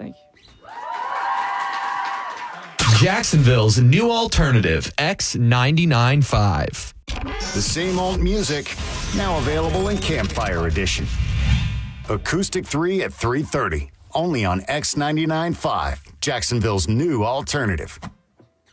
Thank you. Jacksonville's new alternative, X99.5. The same old music, now available in Campfire Edition. Acoustic 3 at 3:30, only on X99.5, Jacksonville's new alternative.